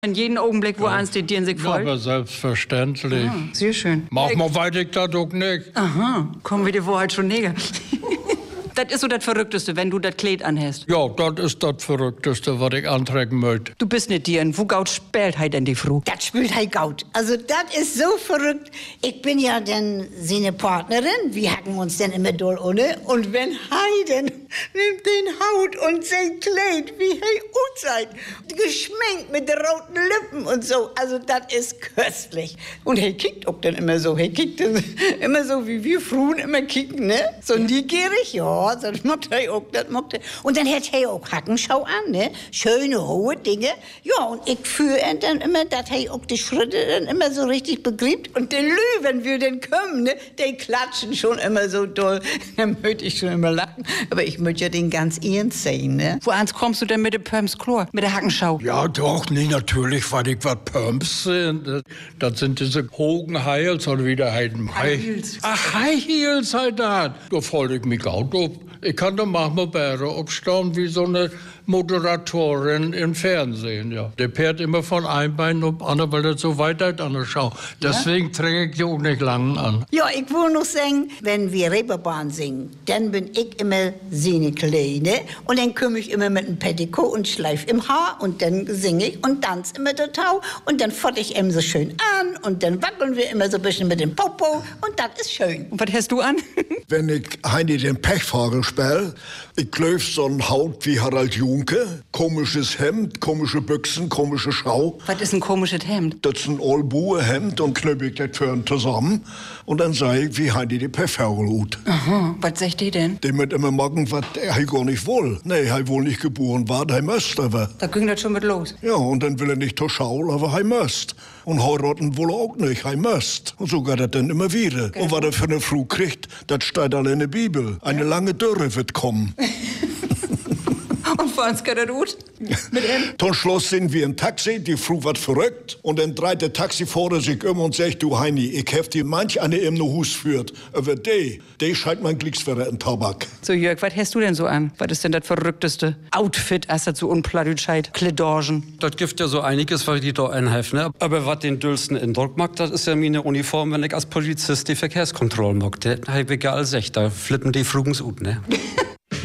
In jedem Augenblick, wo eins die Tieren sich Ja, voll. aber selbstverständlich. Ah, sehr schön. Mach mal weiter, das doch nicht. Aha, kommen wir dir vor halt schon Neger. Das ist so das Verrückteste, wenn du das Kleid anhast. Ja, das ist das Verrückteste, was ich antragen möchte. Du bist nicht Tieren. Wo gaut spielt halt denn die Frau? Das spielt halt gaut. Also das ist so verrückt. Ich bin ja dann seine Partnerin. Wir hacken uns dann immer doll ohne. Und wenn Heiden nimmt den Haut und sein Kleid, wie hey seid, geschminkt mit den roten Lippen und so. Also das ist köstlich. Und hey kickt auch dann immer so. Hey kickt immer so, wie wir Frauen immer kicken, ne? So neugierig, ja. Das macht er auch, das macht er. Und dann hat er auch Hackenschau an, ne? Schöne, hohe Dinge. Ja, und ich führe dann immer, dass er auch die Schritte dann immer so richtig begreift. Und die Lü, wenn wir dann kommen, ne? Die klatschen schon immer so doll. Dann möchte ich schon immer lachen. Aber ich möchte ja den ganz ernst sehen, ne? Wo eins kommst du denn mit dem Pumps Chlor? Mit der Hackenschau? Ja, doch, nee, natürlich, weil ich was Pumps sind. Das sind diese hohen Heils oder wie der Heiden. High Heels. Ach, High Heels halt das. Da folge ich mich auch drauf. Ich kann da manchmal besser aufstehen wie so eine Moderatorin im Fernsehen, ja. Der fährt immer von einem Bein auf andere, weil das so weit ist an der Schau. Deswegen träge ich die auch nicht lang an. Ja, ich will noch sagen, wenn wir Reeperbahn singen, dann bin ich immer seine Kleine und dann komme ich immer mit einem Petticoat und Schleif im Haar und dann singe ich und tanze immer total und dann fort ich ihm so schön an und dann wackeln wir immer so ein bisschen mit dem Popo und das ist schön. Und was hast du an? Wenn ich Heini den Pechfahrer spiele, ich klöf so ein Haut wie Harald Junke, komisches Hemd, komische Büchsen, komische Schau. Was ist ein komisches Hemd? Das ist ein Allbuhe-Hemd und knüpp ich das für zusammen. Und dann sag ich, wie Heini die Pechfahrer ut. Aha, was sagt die denn? Dem mit immer machen, was er gar nicht will. Nee, er wohl nicht geboren war, er müsste aber. Da ging das schon mit los. Ja, und dann will er nicht zur Schau, aber er müsst. Und heiraten wohl auch nicht, er müsst. Und so geht er dann immer wieder. Und was er für eine Frau kriegt, das steht alle in der Bibel. Eine lange Dürre wird kommen. Und für uns geht das gut? Mit ihm? Zum Schluss sind wir im Taxi, die Frau wird verrückt. Und dann dreht der Taxifahrer sich um und sagt, du Heini, ich hef dir manch eine im Hus führt. Aber die scheint mein Glücksferrer in Tabak. So Jörg, was hast du denn so an? Was ist denn das verrückteste Outfit, als das so unpladütscheit? Kledorgen. Das gibt ja so einiges, was die da einhelfen. Ne? Aber was den düllsten Eindruck macht, das ist ja meine Uniform, wenn ich als Polizist die Verkehrskontrolle mag. Da habe ich egal gesagt, da flippen die Frugens ut, ne?